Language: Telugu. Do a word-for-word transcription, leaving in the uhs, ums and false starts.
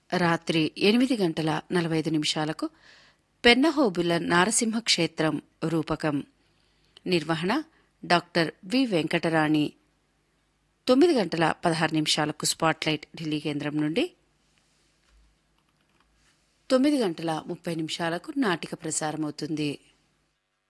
రాత్రి ఎనిమిది గంటల నలభై ఐదు నిమిషాలకు పెన్నహోబుల నారసింహ క్షేత్రం రూపకం నిర్వహణ డాక్టర్ వి వెంకటరాణి. తొమ్మిది గంటల పదహారు నిమిషాలకు స్పాట్లైట్ ఢిల్లీ కేంద్రం నుండి. తొమ్మిది గంటల ముప్పై నిమిషాలకు నాటిక ప్రసారమవుతుంది.